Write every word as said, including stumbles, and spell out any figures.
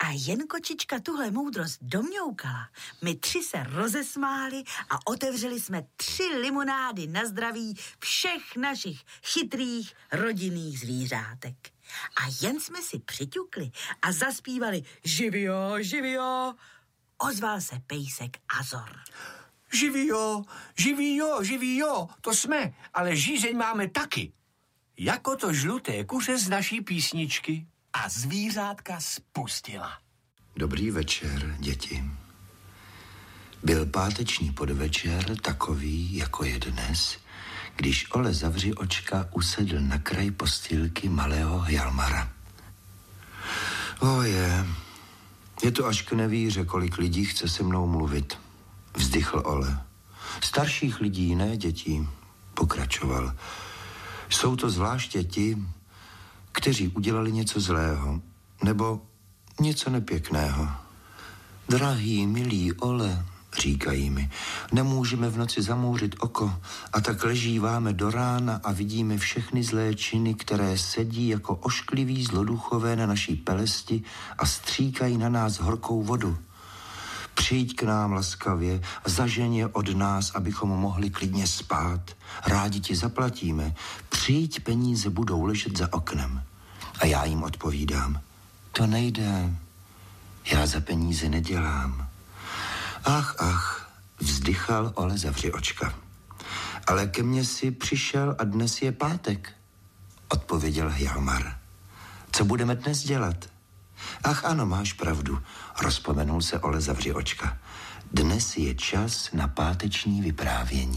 A jen kočička tuhle moudrost domňoukala, my tři se rozesmáli a otevřeli jsme tři limonády na zdraví všech našich chytrých rodinných zvířátek. A jen jsme si přiťukli a zaspívali živio, živio, ozval se pejsek Azor. Živio, živio, živio, to jsme, ale žízeň máme taky. Jako to žluté kuře z naší písničky. A zvířátka spustila. Dobrý večer, děti. Byl páteční podvečer takový, jako je dnes, když Ole Zavři očka usedl na kraj postýlky malého Hjalmara. O je, je to až k nevíře, kolik lidí chce se mnou mluvit, vzdychl Ole. Starších lidí, ne dětí, pokračoval. Jsou to zvláště ti, kteří udělali něco zlého, nebo něco nepěkného. Drahý, milý Ole, říkají mi, nemůžeme v noci zamouřit oko a tak ležíváme do rána a vidíme všechny zlé činy, které sedí jako oškliví zloduchové na naší pelesti a stříkají na nás horkou vodu. Přijď k nám laskavě a zažeň je od nás, abychom mohli klidně spát. Rádi ti zaplatíme. Přijď, peníze budou ležet za oknem. A já jim odpovídám. To nejde. Já za peníze nedělám. Ach, ach, vzdychal Ole Zavři očka. Ale ke mně si přišel a dnes je pátek, odpověděl Hjalmar. Co budeme dnes dělat? Ach ano, máš pravdu, rozpomenul se Ole Zavři očka. Dnes je čas na páteční vyprávění.